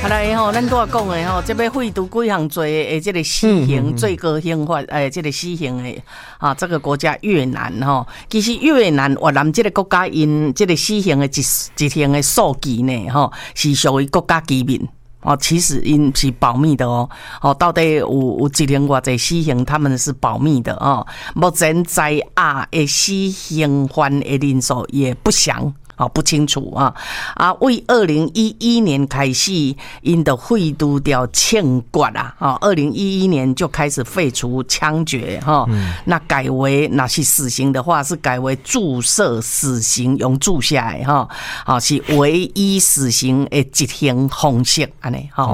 好来吼，咱拄仔讲的吼，这要废除几项罪的这个死刑，最高刑罚这个死刑的啊，这个国家越南吼，其实越南越南这个国家因这个死刑的一项的数据呢吼，是属于国家机密。哦，其实因是保密的哦。哦，到底有一年偌济死刑，他们是保密的哦。目前在押的死刑犯的人数也不详。哦，不清楚啊！啊，为2011年开始，因的废除掉枪决啊！啊，2011年就开始废除枪决哈。那改为那是死刑的话，是改为注射死刑，用注下来哈。啊，是唯一死刑的执行方式安尼哈。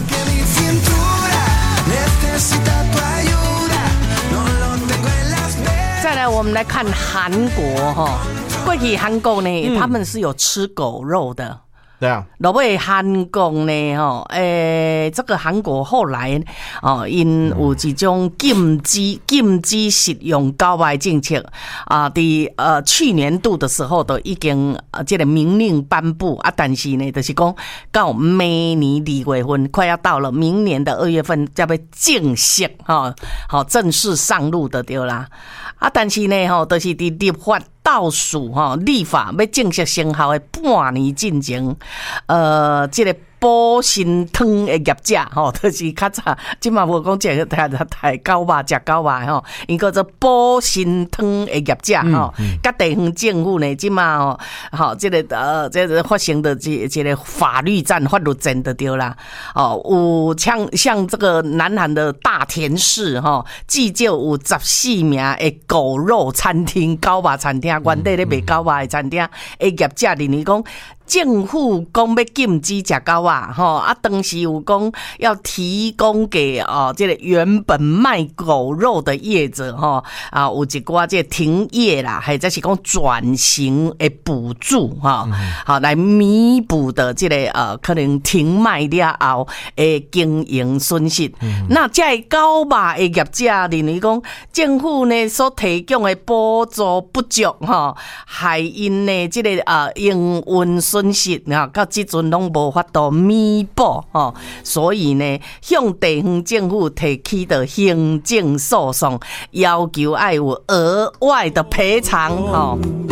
再来，我们来看韩国哈。过去韩国呢，他们是有吃狗肉的。 对啊， 落尾韩国呢，吼，这个韩国后来哦，因有一种禁止食用狗肉政策啊，去年度的时候都已经这个明令颁布啊，但是呢，就是讲到明年2月份快要到了，明年的2月份才要正式哈，好正式上路的对啦。啊，但是呢，吼，就是伫立法倒数吼，立法要正式生效的半年进前，这个保心汤的业者吼，就是较早，即嘛无讲食台狗肉食狗肉吼，因叫做保心汤的业者吼，甲地方政府呢，即嘛吼，这个这个发生的这个法律战、法律战就对啦。哦，有像这个南韩的大田市吼，至少有14名的狗肉餐厅、狗肉餐厅，原地咧卖狗肉的餐厅，业者认为讲。政府讲要禁止食狗肉吼，啊，当时有讲要提供给这个原本卖狗肉的业者吼啊，有一寡这停业啦，或者是讲转型的补助哈，好来弥补的这个可能停卖了后的经营损失。那这狗肉的业者认为讲，政府呢所提供的补助不足哈，害因呢这个营运损失啊，到即阵拢无法度弥补吼，所以呢，向地方政府提起的行政诉讼，要求要有额外的赔偿吼。